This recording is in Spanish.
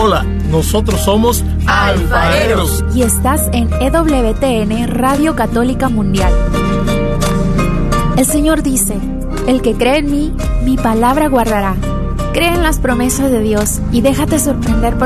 Hola, nosotros somos alfareros. Y estás en EWTN, Radio Católica Mundial. El Señor dice: el que cree en mí, mi palabra guardará. Cree en las promesas de Dios y déjate sorprender por